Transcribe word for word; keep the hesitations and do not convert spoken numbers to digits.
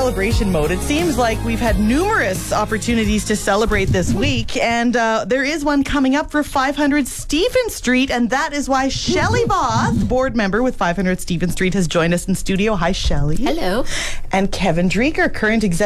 celebration mode. It seems like we've had numerous opportunities to celebrate this week, and uh, there is one coming up for five hundred Stephen Street, and that is why Shelley Both, board member with five hundred Stephen Street, has joined us in studio. Hi, Shelley. Hello. And Kevin Dreeger, current executive